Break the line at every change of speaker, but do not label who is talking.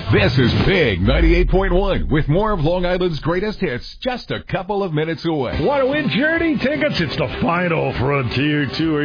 This is Big 98.1 with more of Long Island's greatest hits just a couple of minutes away.
Want to win Journey tickets? It's the final Frontier Tour.